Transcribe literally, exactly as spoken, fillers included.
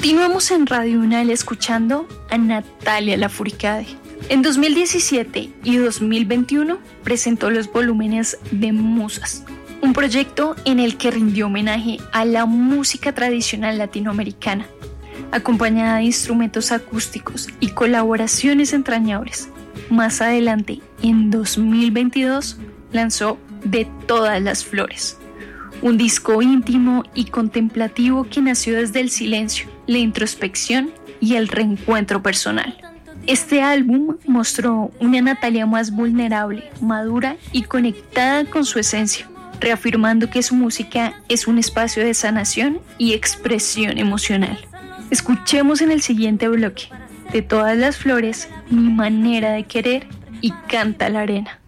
Continuamos en Radio Unal escuchando a Natalia Lafourcade. En dos mil diecisiete y dos mil veintiuno presentó los volúmenes de Musas, un proyecto en el que rindió homenaje a la música tradicional latinoamericana, acompañada de instrumentos acústicos y colaboraciones entrañables. Más adelante, en dos mil veintidós, lanzó De Todas las Flores, un disco íntimo y contemplativo que nació desde el silencio, la introspección y el reencuentro personal. Este álbum mostró una Natalia más vulnerable, madura y conectada con su esencia, reafirmando que su música es un espacio de sanación y expresión emocional. Escuchemos en el siguiente bloque De Todas las Flores, Mi Manera de Querer y Canta la Arena.